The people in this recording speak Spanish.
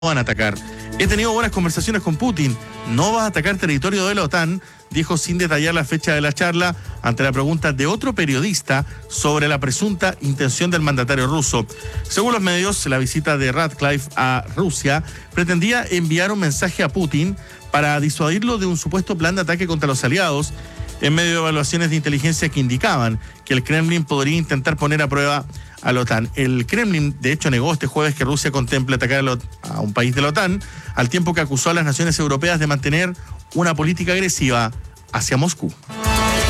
van a atacar. He tenido buenas conversaciones con Putin. No vas a atacar territorio de la OTAN, dijo sin detallar la fecha de la charla ante la pregunta de otro periodista sobre la presunta intención del mandatario ruso. Según los medios, la visita de Ratcliffe a Rusia pretendía enviar un mensaje a Putin para disuadirlo de un supuesto plan de ataque contra los aliados, en medio de evaluaciones de inteligencia que indicaban que el Kremlin podría intentar poner a prueba a la OTAN. El Kremlin, de hecho, negó este jueves que Rusia contempla atacar a un país de la OTAN, al tiempo que acusó a las naciones europeas de mantener una política agresiva hacia Moscú.